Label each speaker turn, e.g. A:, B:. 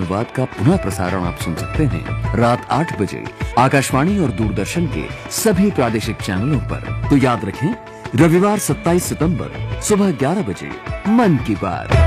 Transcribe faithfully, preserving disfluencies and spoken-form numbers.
A: अनुवाद का पुनः प्रसारण आप सुन सकते हैं रात आठ बजे आकाशवाणी और दूरदर्शन के सभी प्रादेशिक चैनलों पर। तो याद रखें, रविवार सत्ताईस सितंबर सुबह ग्यारह बजे मन की बात।